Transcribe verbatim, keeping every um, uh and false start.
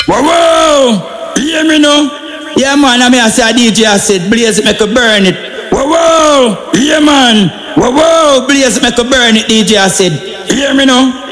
Whoa, whoa! You hear me now? Yeah, man, I mean, I say a D J, I said, blaze it, make a burn it. Whoa, whoa! Yeah, man! Whoa, whoa! Blaze it, make a burn it, D J, I said. You hear me now?